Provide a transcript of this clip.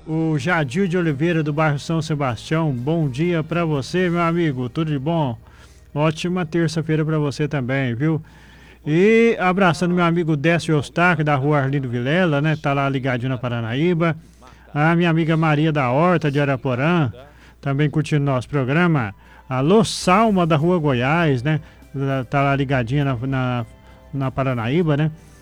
O Jadil de Oliveira, do bairro São Sebastião. Bom dia para você, meu amigo. Tudo de bom? Ótima terça-feira para você também, viu? E abraçando meu amigo Décio Eustáquio, da rua Arlindo Vilela, né? Tá lá ligadinho na Paranaíba. A minha amiga Maria da Horta, de Araporã, também curtindo nosso programa. Alô, Salma, da rua Goiás, né? Tá lá ligadinha na Paranaíba, né?